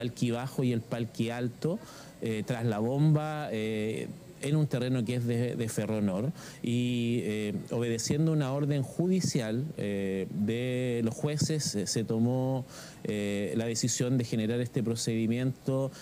palqui bajo y el palqui alto tras la bomba en un terreno que es de Ferronor y obedeciendo una orden judicial de los jueces se tomó la decisión de generar este procedimiento